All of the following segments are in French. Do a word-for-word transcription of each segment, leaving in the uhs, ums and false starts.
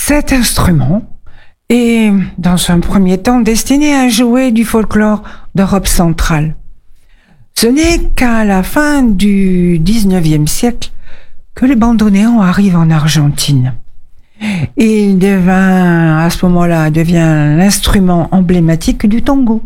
Cet instrument est, dans un premier temps, destiné à jouer du folklore d'Europe centrale. Ce n'est qu'à la fin du dix-neuvième siècle que le bandoneon arrive en Argentine. Il devint, à ce moment-là, devient l'instrument emblématique du tango.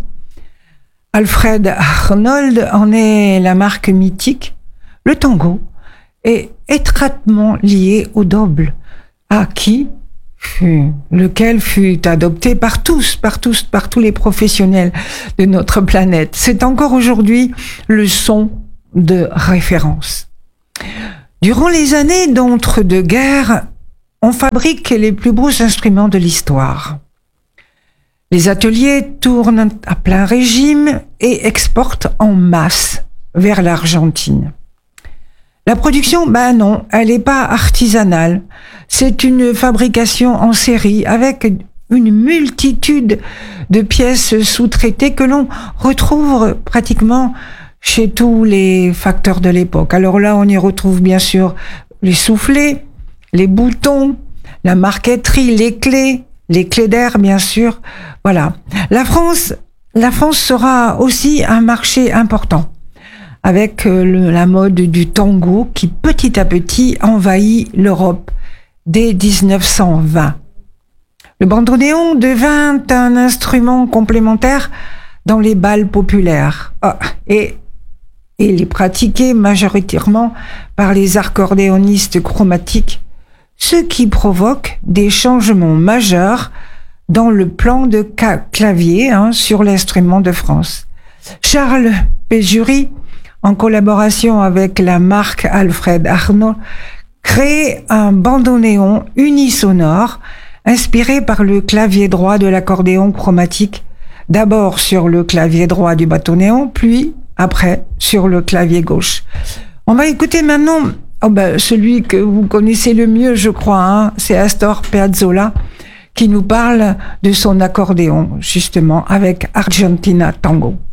Alfred Arnold en est la marque mythique. Le tango est étroitement lié au doble, à qui fut, lequel fut adopté par tous, par tous, par tous les professionnels de notre planète. C'est encore aujourd'hui le son de référence. Durant les années d'entre-deux-guerres, on fabrique les plus beaux instruments de l'histoire. Les ateliers tournent à plein régime et exportent en masse vers l'Argentine. La production, ben non, elle n'est pas artisanale. C'est une fabrication en série avec une multitude de pièces sous-traitées que l'on retrouve pratiquement chez tous les facteurs de l'époque. Alors là, on y retrouve bien sûr les soufflets, les boutons, la marqueterie, les clés, les clés d'air, bien sûr. Voilà. La France, la France sera aussi un marché important, avec le, la mode du tango qui, petit à petit, envahit l'Europe dès dix-neuf cent vingt. Le bandoneon devint un instrument complémentaire dans les bals populaires. Ah, et et il est pratiqué majoritairement par les accordéonistes chromatiques, ce qui provoque des changements majeurs dans le plan de clavier hein, sur l'instrument de France. Charles Péjury, en collaboration avec la marque Alfred Arnold, crée un bandoneon unisonore inspiré par le clavier droit de l'accordéon chromatique, d'abord sur le clavier droit du bandoneon, puis après sur le clavier gauche. On va écouter maintenant oh ben, celui que vous connaissez le mieux, je crois, hein, c'est Astor Piazzolla qui nous parle de son accordéon, justement, avec Argentina Tango.